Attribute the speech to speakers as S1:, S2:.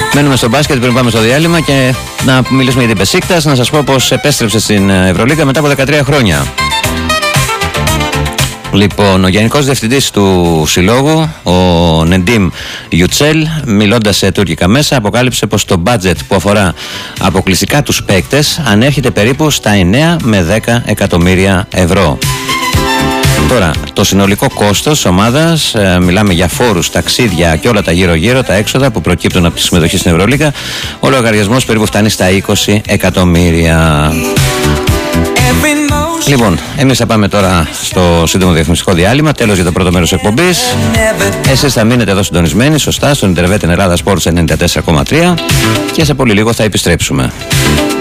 S1: Μένουμε στο μπάσκετ πριν πάμε στο διάλειμμα και να μιλήσουμε για την Μπεσίκτας. Να σας πω πως επέστρεψε στην Ευρωλίγκα μετά από 13 χρόνια. Λοιπόν, ο Γενικός Διευθυντής του Συλλόγου, ο Νεντίμ Ιουτσέλ, μιλώντας σε τουρκικά μέσα, αποκάλυψε πως το μπάτζετ που αφορά αποκλειστικά τους παίκτες ανέρχεται περίπου στα 9 με 10 εκατομμύρια ευρώ. Τώρα, το συνολικό κόστος της ομάδας, μιλάμε για φόρους, ταξίδια και όλα τα γύρω-γύρω, τα έξοδα που προκύπτουν από τη συμμετοχή στην Ευρωλίγκα, ο λογαριασμός περίπου φτάνει στα 20 εκατομμύρια. Λοιπόν, εμείς θα πάμε τώρα στο σύντομο διαφημιστικό διάλειμμα, τέλος για το πρώτο μέρος εκπομπής. Εσείς θα μείνετε εδώ συντονισμένοι, σωστά, στον Ιντερβέτ Ελλάδα Sports 94,3 και σε πολύ λίγο θα επιστρέψουμε.